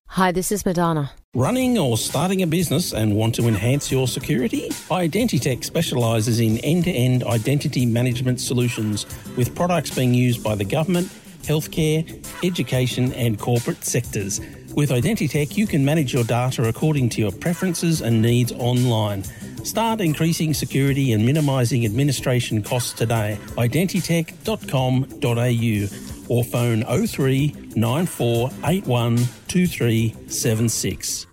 Hi, this is Madonna. Running or starting a business and want to enhance your security? Identitech specialises in end-to-end identity management solutions with products being used by the government, healthcare, education and corporate sectors. With Identitech, you can manage your data according to your preferences and needs online. Start increasing security and minimising administration costs today. Identitech.com.au or phone 03 9481 2376.